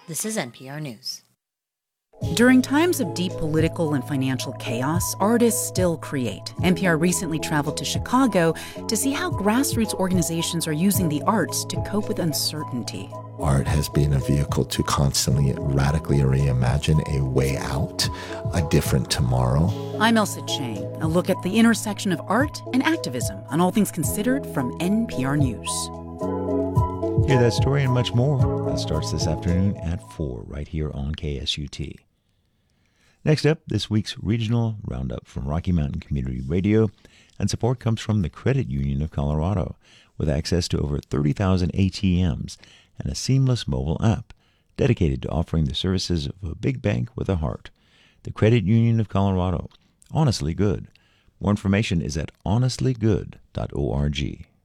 This is NPR News. During times of deep political and financial chaos, artists still create. NPR recently traveled to Chicago to see how grassroots organizations are using the arts to cope with uncertainty. Art has been a vehicle to constantly radically reimagine a way out, a different tomorrow. I'm Elsa Chang. A look at the intersection of art and activism on All Things Considered from NPR News. Hear that story and much more. That starts this afternoon at 4 right here on KSUT. Next up, this week's regional roundup from Rocky Mountain Community Radio, and support comes from the Credit Union of Colorado, with access to over 30,000 ATMs and a seamless mobile app dedicated to offering the services of a big bank with a heart. The Credit Union of Colorado. Honestly good. More information is at honestlygood.org.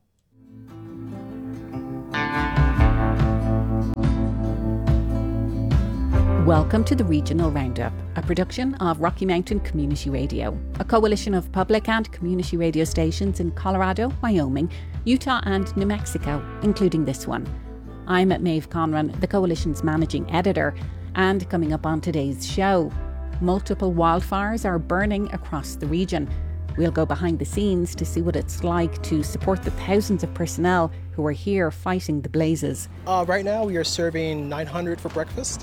Welcome to the Regional Roundup, a production of Rocky Mountain Community Radio, a coalition of public and community radio stations in Colorado, Wyoming, Utah and New Mexico, including this one. I'm Maeve Conran, the coalition's managing editor, and coming up on today's show, multiple wildfires are burning across the region. We'll go behind the scenes to see what it's like to support the thousands of personnel who are here fighting the blazes. Right now we are serving 900 for breakfast.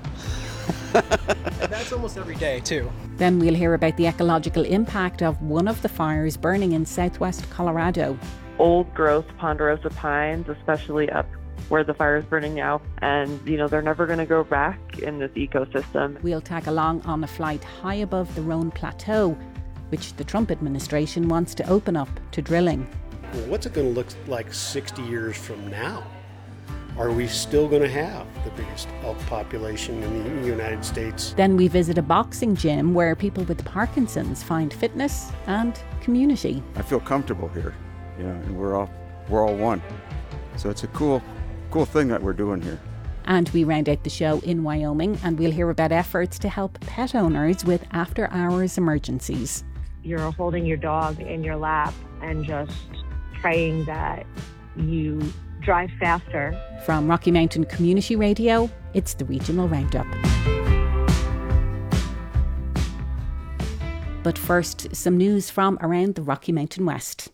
And that's almost every day, too. Then we'll hear about the ecological impact of one of the fires burning in southwest Colorado. Old growth ponderosa pines, especially up where the fire is burning now, and they're never going to go back in this ecosystem. We'll tag along on a flight high above the Roan Plateau, which the Trump administration wants to open up to drilling. Well, what's it going to look like 60 years from now? Are we still going to have the biggest elk population in the United States? Then we visit a boxing gym where people with Parkinson's find fitness and community. I feel comfortable here, and we're all one. So it's a cool thing that we're doing here. And we round out the show in Wyoming, and we'll hear about efforts to help pet owners with after-hours emergencies. You're holding your dog in your lap and just praying that you drive faster. From Rocky Mountain Community Radio, it's the Regional Roundup. But first, some news from around the Rocky Mountain West.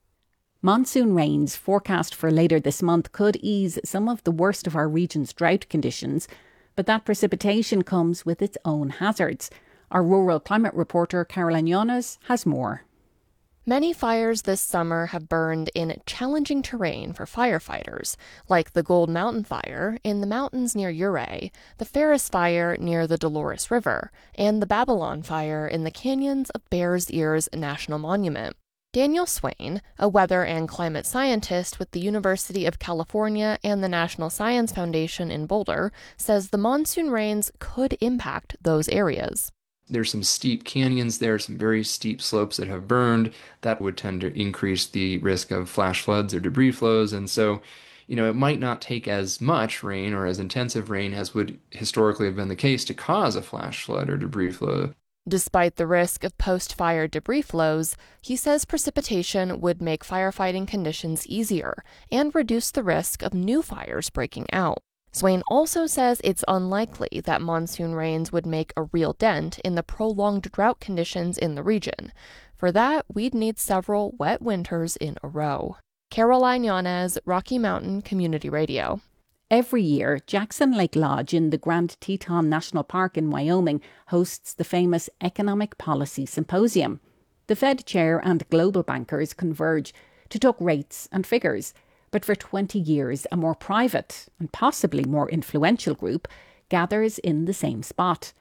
Monsoon rains forecast for later this month could ease some of the worst of our region's drought conditions, but that precipitation comes with its own hazards. Our rural climate reporter Caroline Yonas has more. Many fires this summer have burned in challenging terrain for firefighters, like the Gold Mountain Fire in the mountains near Ouray, the Ferris Fire near the Dolores River, and the Babylon Fire in the canyons of Bears Ears National Monument. Daniel Swain, a weather and climate scientist with the University of California and the National Science Foundation in Boulder, says the monsoon rains could impact those areas. There's some steep canyons there, some very steep slopes that have burned. That would tend to increase the risk of flash floods or debris flows. And so, it might not take as much rain or as intensive rain as would historically have been the case to cause a flash flood or debris flow. Despite the risk of post-fire debris flows, he says precipitation would make firefighting conditions easier and reduce the risk of new fires breaking out. Swain also says it's unlikely that monsoon rains would make a real dent in the prolonged drought conditions in the region. For that, we'd need several wet winters in a row. Caroline Yanez, Rocky Mountain Community Radio. Every year, Jackson Lake Lodge in the Grand Teton National Park in Wyoming hosts the famous Economic Policy Symposium. The Fed chair and global bankers converge to talk rates and figures. But for 20 years, a more private and possibly more influential group gathers in the same spot.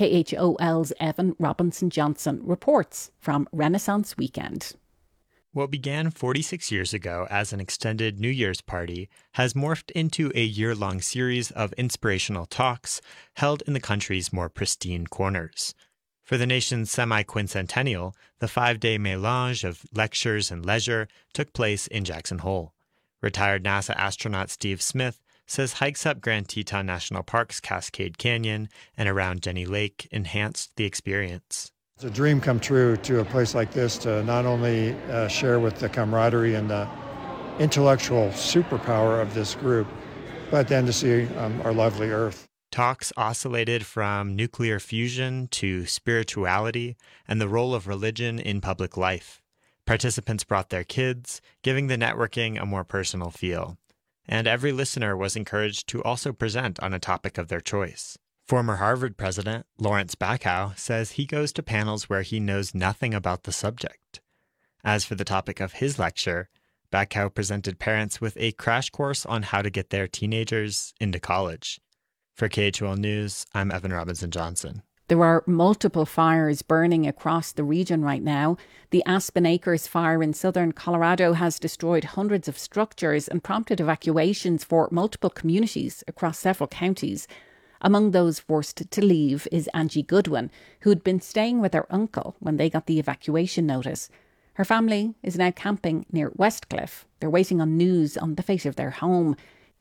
KHOL's Evan Robinson-Johnson reports from Renaissance Weekend. What began 46 years ago as an extended New Year's party has morphed into a year-long series of inspirational talks held in the country's more pristine corners. For the nation's semi-quincentennial, the 5-day mélange of lectures and leisure took place in Jackson Hole. Retired NASA astronaut Steve Smith says hikes up Grand Teton National Park's Cascade Canyon and around Jenny Lake enhanced the experience. It's a dream come true to a place like this to not only share with the camaraderie and the intellectual superpower of this group, but then to see our lovely Earth. Talks oscillated from nuclear fusion to spirituality and the role of religion in public life. Participants brought their kids, giving the networking a more personal feel. And every listener was encouraged to also present on a topic of their choice. Former Harvard president Lawrence Bacow says he goes to panels where he knows nothing about the subject. As for the topic of his lecture, Bacow presented parents with a crash course on how to get their teenagers into college. For KHOL News, I'm Evan Robinson-Johnson. There are multiple fires burning across the region right now. The Aspen Acres fire in southern Colorado has destroyed hundreds of structures and prompted evacuations for multiple communities across several counties. Among those forced to leave is Angie Goodwin, who'd been staying with her uncle when they got the evacuation notice. Her family is now camping near Westcliff. They're waiting on news on the fate of their home.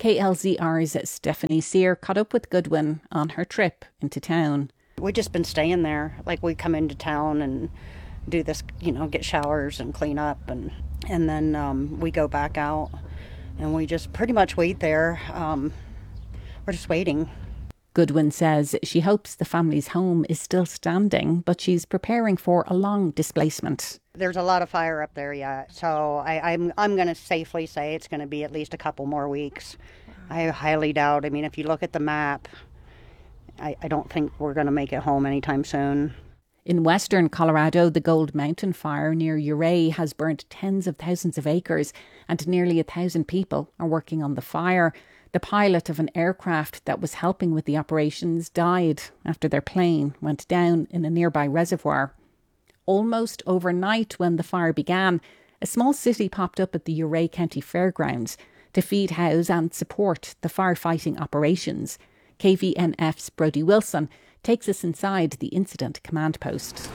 KLZR's Stephanie Sear caught up with Goodwin on her trip into town. We've just been staying there. Like, we come into town and do this, get showers and clean up. And then we go back out and we just pretty much wait there. We're just waiting. Goodwin says she hopes the family's home is still standing, but she's preparing for a long displacement. There's a lot of fire up there yet, so I'm going to safely say it's going to be at least a couple more weeks. I highly doubt. I mean, if you look at the map, I don't think we're going to make it home anytime soon. In western Colorado, the Gold Mountain fire near Ouray has burnt tens of thousands of acres, and nearly 1,000 people are working on the fire. The pilot of an aircraft that was helping with the operations died after their plane went down in a nearby reservoir. Almost overnight when the fire began, a small city popped up at the Ouray County Fairgrounds to feed, house and support the firefighting operations. KVNF's Brodie Wilson takes us inside the incident command post.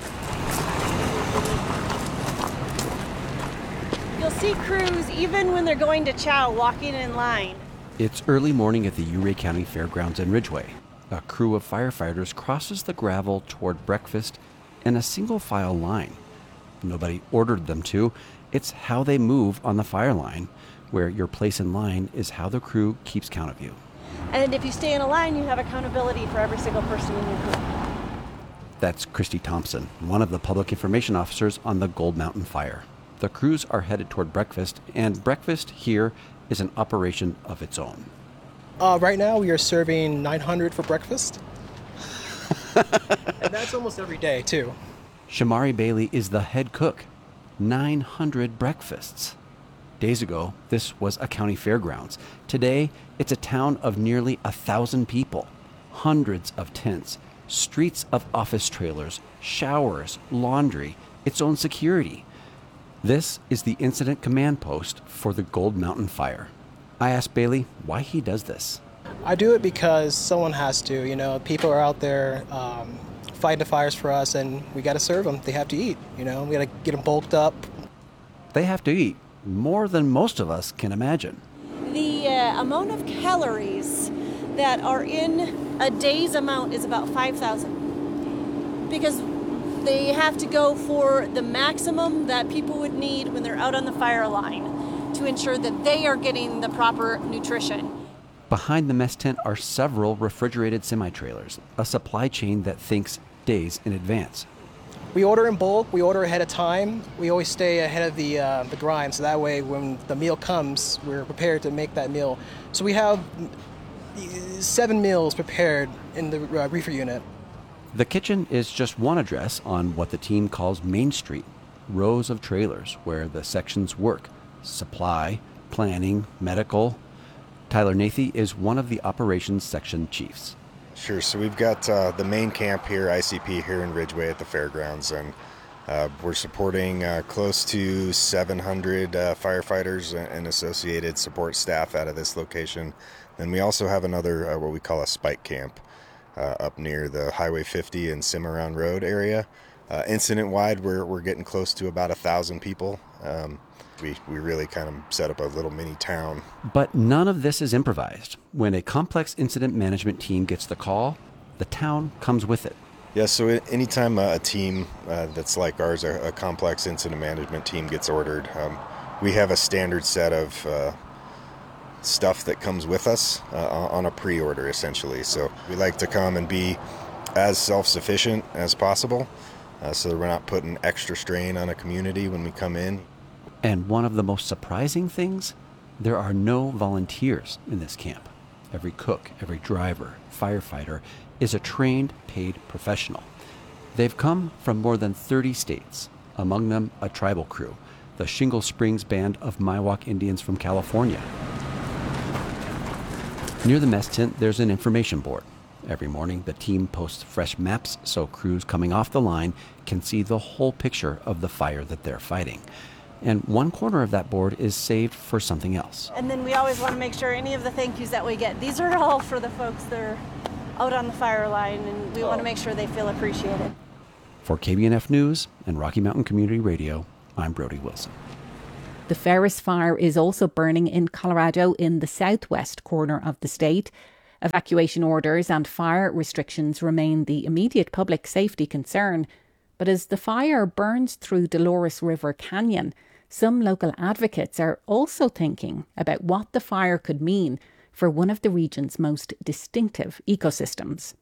You'll see crews, even when they're going to chow, walking in line. It's early morning at the Ouray County Fairgrounds in Ridgway. A crew of firefighters crosses the gravel toward breakfast in a single file line. Nobody ordered them to. It's how they move on the fire line, where your place in line is how the crew keeps count of you. And if you stay in a line, you have accountability for every single person in your crew. That's Christy Thompson, one of the public information officers on the Gold Mountain fire. The crews are headed toward breakfast, and breakfast here is an operation of its own. Right now we are serving 900 for breakfast. And that's almost every day, too. Shamari Bailey is the head cook. 900 breakfasts. Days ago, this was a county fairgrounds. Today, it's a town of nearly 1,000 people. Hundreds of tents, streets of office trailers, showers, laundry, its own security. This is the incident command post for the Gold Mountain fire. I asked Bailey why he does this. I do it because someone has to. People are out there fighting the fires for us, and we got to serve them. They have to eat. We got to get them bulked up. They have to eat more than most of us can imagine. The amount of calories that are in a day's amount is about 5,000. Because they have to go for the maximum that people would need when they're out on the fire line to ensure that they are getting the proper nutrition. Behind the mess tent are several refrigerated semi-trailers, a supply chain that thinks days in advance. We order in bulk, we order ahead of time. We always stay ahead of the grind, so that way when the meal comes, we're prepared to make that meal. So we have 7 meals prepared in the reefer unit. The kitchen is just one address on what the team calls Main Street, rows of trailers where the sections work, supply, planning, medical. Tyler Nathy is one of the operations section chiefs. Sure, so we've got the main camp here, ICP, here in Ridgway at the fairgrounds, and we're supporting close to 700 firefighters and associated support staff out of this location. Then we also have another, what we call a spike camp, up near the Highway 50 and Cimarron Road area. Incident-wide, we're getting close to about 1,000 people. We really kind of set up a little mini town. But none of this is improvised. When a complex incident management team gets the call, the town comes with it. Yeah, so anytime a team that's like ours, a complex incident management team gets ordered, we have a standard set of stuff that comes with us on a pre-order, essentially. So we like to come and be as self-sufficient as possible, so that we're not putting extra strain on a community when we come in. And one of the most surprising things, there are no volunteers in this camp. Every cook, every driver, firefighter is a trained, paid professional. They've come from more than 30 states, among them a tribal crew, the Shingle Springs Band of Miwok Indians from California. Near the mess tent, there's an information board. Every morning, the team posts fresh maps so crews coming off the line can see the whole picture of the fire that they're fighting. And one corner of that board is saved for something else. And then we always want to make sure any of the thank yous that we get, these are all for the folks that are out on the fire line, and we want to make sure they feel appreciated. For KBNF News and Rocky Mountain Community Radio, I'm Brody Wilson. The Ferris Fire is also burning in Colorado in the southwest corner of the state. Evacuation orders and fire restrictions remain the immediate public safety concern. But as the fire burns through Dolores River Canyon, some local advocates are also thinking about what the fire could mean for one of the region's most distinctive ecosystems.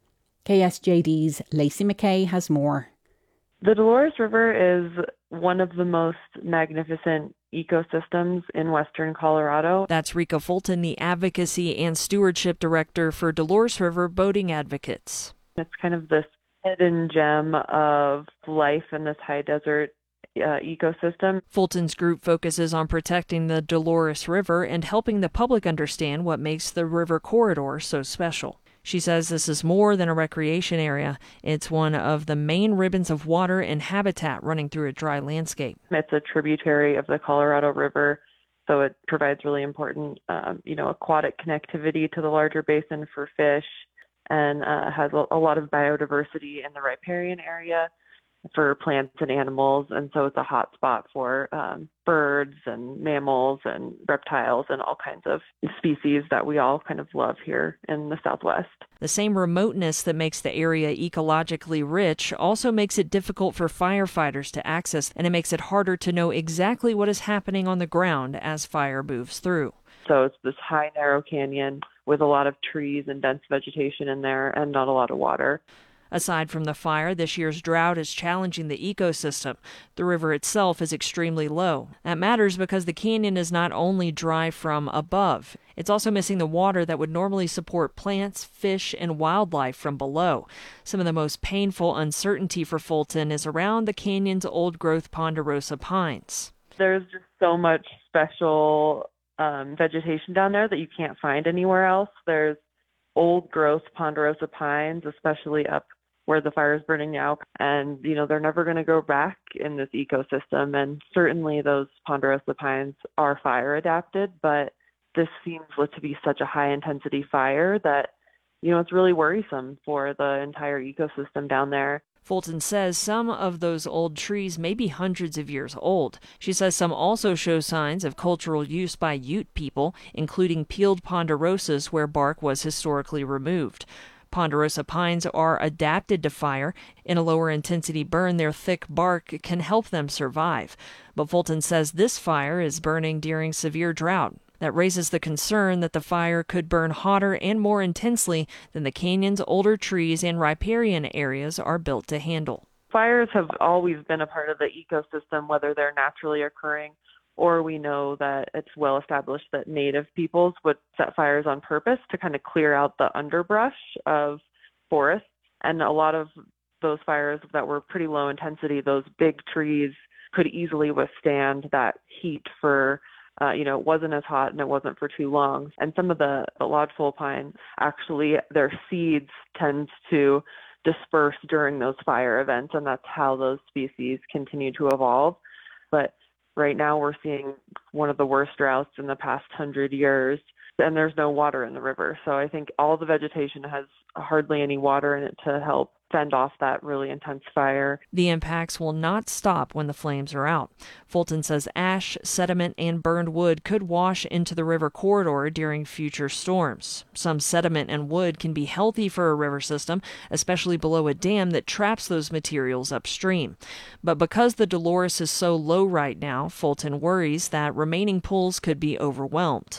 KSJD's Lacey McKay has more. The Dolores River is one of the most magnificent ecosystems in western Colorado. That's Rika Fulton, the Advocacy and Stewardship Director for Dolores River Boating Advocates. It's kind of this hidden gem of life in this high desert ecosystem. Fulton's group focuses on protecting the Dolores River and helping the public understand what makes the river corridor so special. She says this is more than a recreation area. It's one of the main ribbons of water and habitat running through a dry landscape. It's a tributary of the Colorado River, so it provides really important, aquatic connectivity to the larger basin for fish, and has a lot of biodiversity in the riparian area for plants and animals, and so it's a hot spot for birds and mammals and reptiles and all kinds of species that we all kind of love here in the Southwest. The same remoteness that makes the area ecologically rich also makes it difficult for firefighters to access, and it makes it harder to know exactly what is happening on the ground as fire moves through. So it's this high, narrow canyon with a lot of trees and dense vegetation in there and not a lot of water. Aside from the fire, this year's drought is challenging the ecosystem. The river itself is extremely low. That matters because the canyon is not only dry from above, it's also missing the water that would normally support plants, fish, and wildlife from below. Some of the most painful uncertainty for Fulton is around the canyon's old-growth ponderosa pines. There's just so much special vegetation down there that you can't find anywhere else. There's old-growth ponderosa pines, especially up where the fire is burning now, and they're never going to go back in this ecosystem, and certainly those ponderosa pines are fire adapted, but this seems to be such a high intensity fire that it's really worrisome for the entire ecosystem down there. Fulton says some of those old trees may be hundreds of years old. She says some also show signs of cultural use by Ute people, including peeled ponderosas where bark was historically removed. Ponderosa pines are adapted to fire. In a lower intensity burn, their thick bark can help them survive. But Fulton says this fire is burning during severe drought. That raises the concern that the fire could burn hotter and more intensely than the canyon's older trees and riparian areas are built to handle. Fires have always been a part of the ecosystem, whether they're naturally occurring or we know that it's well established that native peoples would set fires on purpose to kind of clear out the underbrush of forests. And a lot of those fires that were pretty low intensity, those big trees could easily withstand that heat for it wasn't as hot and it wasn't for too long. And some of the lodgepole pine, actually, their seeds tend to disperse during those fire events, and that's how those species continue to evolve. But right now we're seeing one of the worst droughts in the past 100 years, and there's no water in the river. So I think all the vegetation has hardly any water in it to help fend off that really intense fire. The impacts will not stop when the flames are out. Fulton says ash, sediment, and burned wood could wash into the river corridor during future storms. Some sediment and wood can be healthy for a river system, especially below a dam that traps those materials upstream. But because the Dolores is so low right now, Fulton worries that remaining pools could be overwhelmed.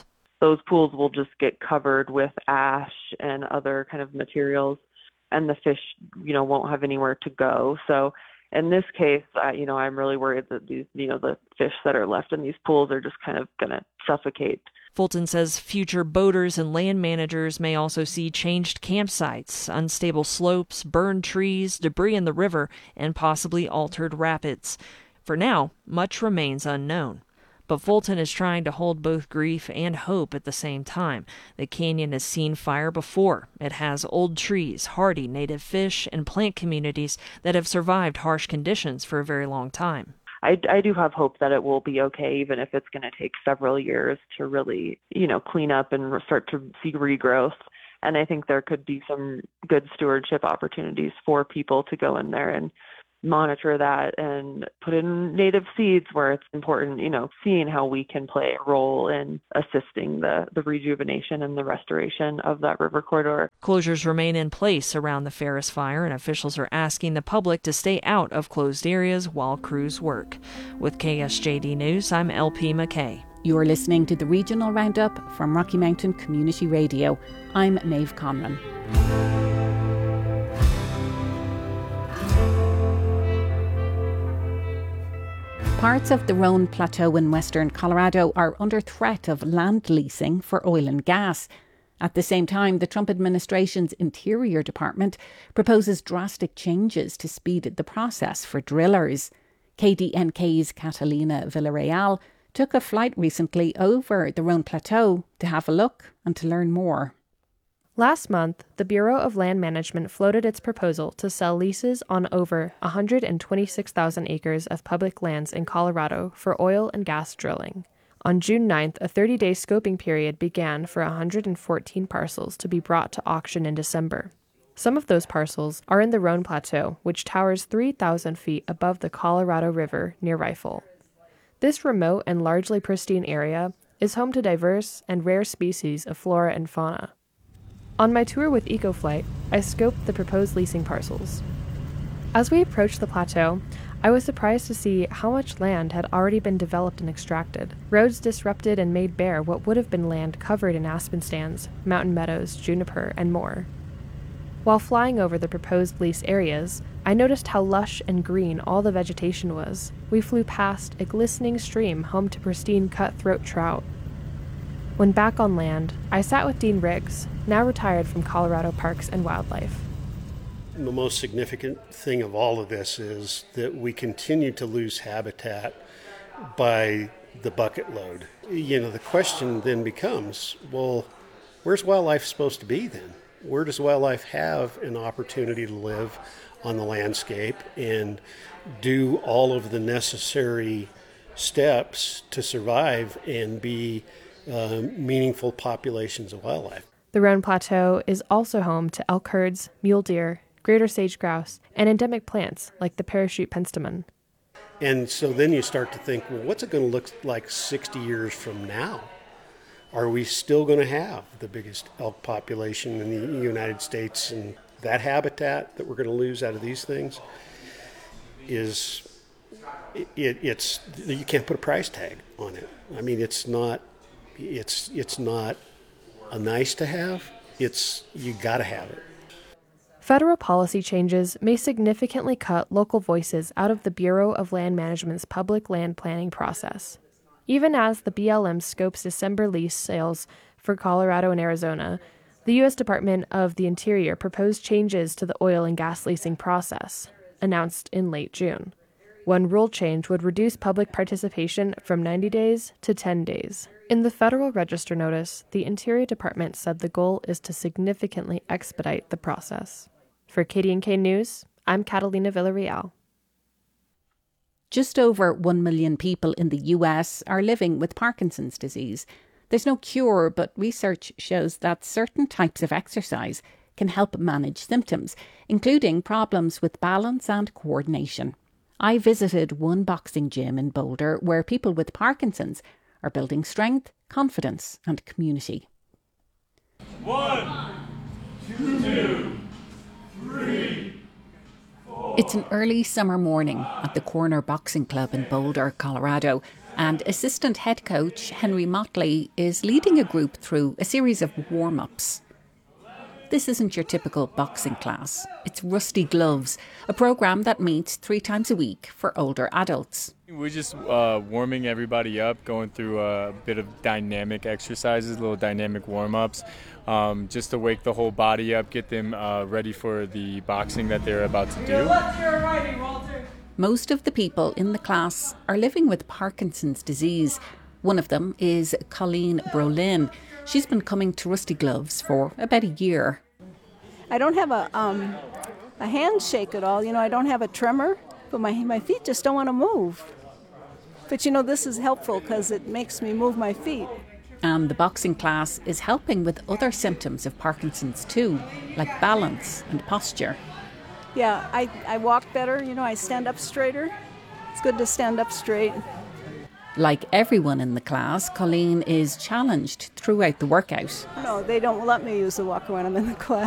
those pools will just get covered with ash and other kind of materials, and the fish, won't have anywhere to go. So in this case, I'm really worried that these, the fish that are left in these pools are just kind of going to suffocate. Fulton says future boaters and land managers may also see changed campsites, unstable slopes, burned trees, debris in the river, and possibly altered rapids. For now, much remains unknown. But Fulton is trying to hold both grief and hope at the same time. The canyon has seen fire before. It has old trees, hardy native fish, and plant communities that have survived harsh conditions for a very long time. I do have hope that it will be okay, even if it's going to take several years to really, clean up and start to see regrowth. And I think there could be some good stewardship opportunities for people to go in there and monitor that and put in native seeds where it's important, seeing how we can play a role in assisting the rejuvenation and the restoration of that river corridor. Closures remain in place around the Ferris fire, and officials are asking the public to stay out of closed areas while crews work. With KSJD News, I'm LP McKay. You're listening to the Regional Roundup from Rocky Mountain Community Radio. I'm Maeve Conran. Parts of the Roan Plateau in western Colorado are under threat of land leasing for oil and gas. At the same time, the Trump administration's Interior Department proposes drastic changes to speed the process for drillers. KDNK's Catalina Villarreal took a flight recently over the Roan Plateau to have a look and to learn more. Last month, the Bureau of Land Management floated its proposal to sell leases on over 126,000 acres of public lands in Colorado for oil and gas drilling. On June 9th, a 30-day scoping period began for 114 parcels to be brought to auction in December. Some of those parcels are in the Roan Plateau, which towers 3,000 feet above the Colorado River near Rifle. This remote and largely pristine area is home to diverse and rare species of flora and fauna. On my tour with EcoFlight, I scoped the proposed leasing parcels. As we approached the plateau, I was surprised to see how much land had already been developed and extracted. Roads disrupted and made bare what would have been land covered in aspen stands, mountain meadows, juniper, and more. While flying over the proposed lease areas, I noticed how lush and green all the vegetation was. We flew past a glistening stream home to pristine cutthroat trout. When back on land, I sat with Dean Riggs, now retired from Colorado Parks and Wildlife. The most significant thing of all of this is that we continue to lose habitat by the bucket load. The question then becomes, well, where's wildlife supposed to be then? Where does wildlife have an opportunity to live on the landscape and do all of the necessary steps to survive and be meaningful populations of wildlife? The Roan Plateau is also home to elk herds, mule deer, greater sage grouse, and endemic plants like the parachute penstemon. And so then you start to think, well, what's it going to look like 60 years from now? Are we still going to have the biggest elk population in the United States? And that habitat that we're going to lose out of these things it's you can't put a price tag on it. I mean, it's not a nice to have. You got to have it. Federal policy changes may significantly cut local voices out of the Bureau of Land Management's public land planning process. Even as the BLM scopes December lease sales for Colorado and Arizona, the U.S. Department of the Interior proposed changes to the oil and gas leasing process, announced in late June. One rule change would reduce public participation from 90 days to 10 days. In the Federal Register notice, the Interior Department said the goal is to significantly expedite the process. For KDNK News, I'm Catalina Villarreal. Just over 1 million people in the US are living with Parkinson's disease. There's no cure, but research shows that certain types of exercise can help manage symptoms, including problems with balance and coordination. I visited one boxing gym in Boulder where people with Parkinson's are building strength, confidence, and community. 1, 2, 3, 4. It's an early summer morning at the Corner Boxing Club in Boulder, Colorado, And assistant head coach Henry Motley is leading a group through a series of warm-ups. This isn't your typical boxing class. It's Rusty Gloves, a program that meets 3 times a week for older adults. We're just warming everybody up, going through a bit of dynamic exercises, little dynamic warm-ups, just to wake the whole body up, get them ready for the boxing that they're about to do. Your left, your righty, Walter. Most of the people in the class are living with Parkinson's disease. One of them is Colleen Brolin. She's been coming to Rusty Gloves for about a year. I don't have a handshake at all. I don't have a tremor, but my feet just don't want to move. But this is helpful because it makes me move my feet. And the boxing class is helping with other symptoms of Parkinson's too, like balance and posture. Yeah, I walk better. I stand up straighter. It's good to stand up straight. Like everyone in the class, Colleen is challenged throughout the workout. No, they don't let me use the walker when I'm in the class.